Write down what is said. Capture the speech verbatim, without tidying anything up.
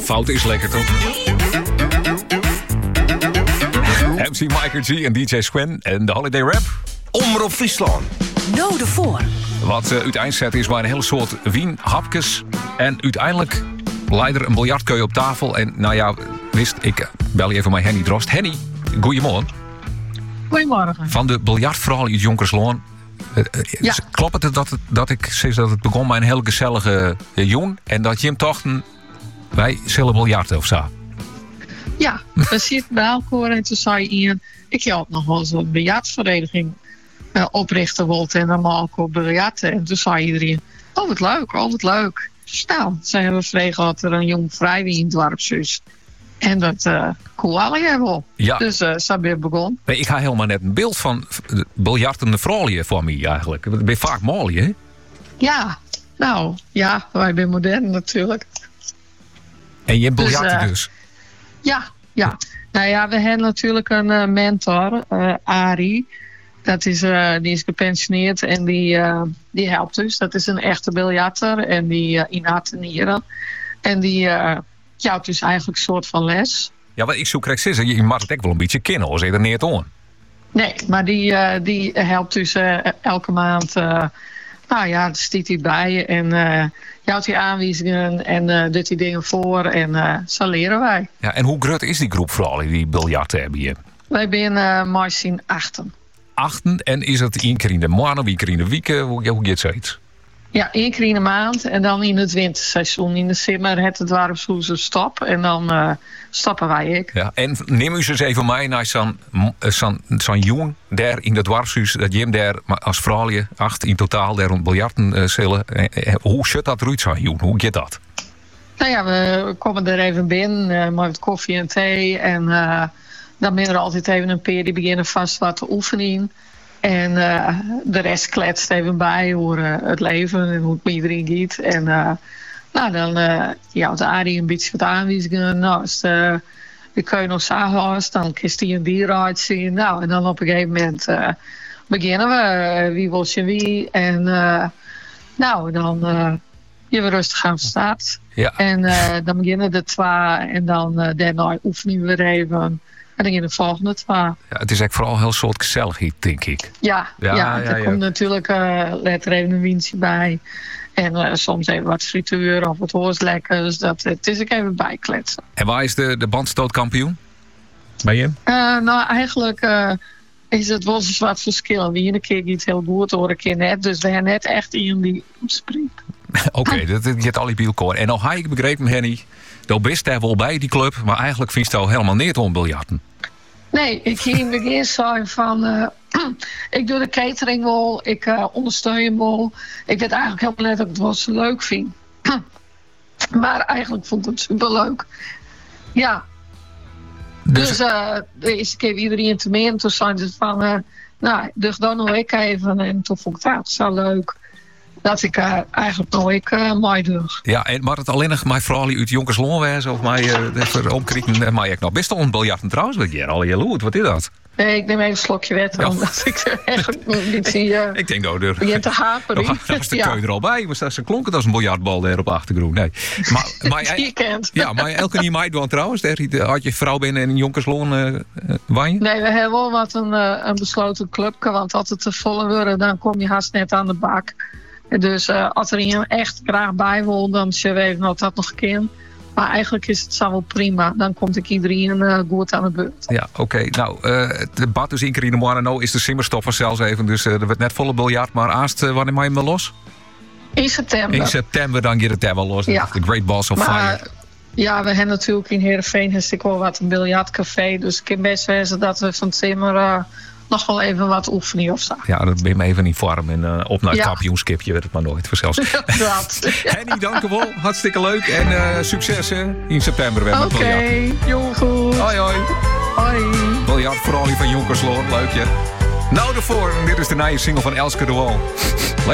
fout is lekker, toch? M C Mike G en D J Squen en de Holiday Rap. Omroep Friesland. Noden voor. Wat uh, uiteindelijk is maar een hele soort wien, hapjes. En uiteindelijk leidt er een biljartkeu op tafel. En nou ja, wist ik, bel je even mijn Henny Drost. Henny, goeiemorgen. Goedemorgen. Van de biljartvrouw uit Jonkersloon. Uh, uh, Ja. Klopt het dat, het dat ik zeg dat het begon met een heel gezellige uh, joen en dat je hem toch een, wij zullen biljarten of zo? Ja, we zitten bij elkaar en toen zei Ian, ik had nog wel zo'n biljartvereniging uh, oprichten wilt en dan maar ook op biljarten. En toen zei iedereen, oh wat leuk, oh wat leuk. Dus nou, ze hebben vregen dat er een jong vrijwillig in het dorpshuis. En dat uh, cool alle hebben. Ja. Dus uh, zo ben ik begonnen. Nee, ik ga helemaal net een beeld van de biljartende vrouwen voor mij eigenlijk. Het ben vaak mooi, hè? Ja, nou, ja, wij zijn modern natuurlijk. En je biljarten Dus, uh, dus. Ja, ja. Nou ja, we hebben natuurlijk een uh, mentor, uh, Arie. Dat is, uh, die is gepensioneerd en die, uh, die helpt dus. Dat is een echte biljarter en die uh, in hart en nieren. En die uh, jouwt dus eigenlijk een soort van les. Ja, wat ik zo krijg zeggen, je mag het ook wel een beetje kennen, hoor. Ze er niet aan. Nee, maar die, uh, die helpt dus uh, elke maand. Uh, nou ja, daar stiet hij bij en uh, jouwt hij aanwijzingen en uh, doet hij dingen voor en uh, zo leren wij. Ja, en hoe groot is die groep vrouwen die biljarten hebben hier? Wij zijn uh, maar zien achten. Achten, en is het één keer in de maand, één keer in de week? Hoe, hoe gaat zoiets? Ja, één keer in de maand en dan in het winterseizoen. In de zomer het het dorpshuis een stap en dan uh, stappen wij ik. Ja, en neem u eens even mee naar zo'n zo'n zo'n jong daar in het dwarshuis, dat je hem daar als vrouwje, acht in totaal, daar rond biljarten uh, zullen. Uh, hoe zit dat eruit, zo'n jong? Hoe gaat dat? Nou ja, we komen er even binnen uh, met koffie en thee en uh, dan ben er altijd even een peer die beginnen vast wat te oefenen. En uh, de rest kletst even bij hoe uh, het leven en hoe het met iedereen gaat. En uh, nou, dan uh, jouwt Arie een beetje wat aanwijzingen. Nou, als de, de keu nog s'avonds, dan kiest hij een dierraad zien. Nou, en dan op een gegeven moment uh, beginnen we. Uh, wie wil je wie? En uh, nou, dan uh, je we rustig aan de start. Ja. En uh, dan beginnen de twee en dan uh, daarna oefenen we weer even. En dan in de volgende twee. Ja, het is eigenlijk vooral een heel soort gezelligheid, denk ik. Ja, Ja, ja, ja, er ja. komt natuurlijk uh, letter even een windje bij. En uh, soms even wat frituur of wat hoorlekkers. Dat, het is ook even bijkletsen. En waar is de, de bandstootkampioen? Bij je? Uh, nou, eigenlijk uh, is het wel eens wat verschil. De ene keer gaat heel goed, de andere keer net. Dus we hebben net echt iemand die springt. Oké, okay, dat gaat alle bij elkaar. En nou heb ik begrepen, Henny, dat best daar wel bij die club, maar eigenlijk vind je het helemaal niet om biljarten. Nee, ik ging in het begin zeggen van, uh, ik doe de catering wel, ik uh, ondersteun je wel. Ik weet eigenlijk helemaal net dat ik het wel zo leuk vind. Maar eigenlijk vond ik het superleuk. Ja. Dus, dus uh, de eerste keer iedereen te meer en toen zei ze van, uh, nou, dus dan nog ik even. En toen vond ik het ah, zo leuk. Dat ik uh, eigenlijk nog ik uh, mooi doe. Ja, en maar het alleen nog mijn vrouw uit Jonkersloon wezen of mij uh, even omkrieken. Maar ik nou best al een biljarten trouwens, weet je al je loert. Wat is dat? Nee, ik neem even een slokje water, Ja. omdat ik er eigenlijk niet zie. Uh, Ik denk nou, er begint te haperen. nou, daar was de Ja. keu er al bij. Maar ze klonk het als een biljartbal daar op de achtergrond. Nee. Maar, maar, Die je kent. ja, maar elke niet mij doen trouwens. Daar had je vrouw binnen in Jonkersloon uh, uh, wijn. Nee, we hebben wel wat een, uh, een besloten clubje, want als het te volle worden, dan kom je haast net aan de bak. Dus uh, als er iemand echt graag bij wil, dan zullen we even dat dat nog kan. Maar eigenlijk is het zo wel prima. Dan komt ik iedereen uh, goed aan de beurt. Ja, oké. Okay. Nou, uh, de bad dus in keer in de morgen. Nou is de simmerstoffer zelfs even. Dus uh, er wordt net volle biljart. Maar aast, uh, wanneer maak je hem los? In september. In september dan gaat het daar wel los. Ja. The Great Balls of maar, Fire. Ja, we hebben natuurlijk in Heerenveen heeft ik wel wat een biljartcafé. Dus ik kan best wezen dat we van Timmer uh, nog wel even wat oefenen of zo. Ja, dat ben je me even in vorm. En uh, op naar het Ja. kampioenskip. Je weet het maar nooit. Vanzelfs. Dat. Henny, dank u wel. Hartstikke leuk. En uh, succes hè, in september weer met Oké, biljart. jong goed. Hoi, hoi. Hoi. Biljart voor al die van Jonkersloon. Leuk je. Nou, ervoor. Dit is de nieuwe single van Elske de Wal. Lekker.